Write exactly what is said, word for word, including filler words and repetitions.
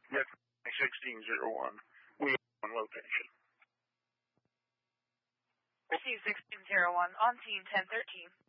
Yes, sixteen oh one. We are on location. Receive sixteen oh one on team ten thirteen.